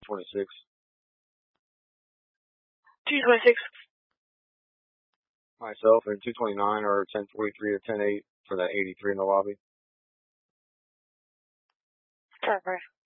26. 226. Myself and 229 or 1043 or 108 for that 83 in the lobby. Sorry.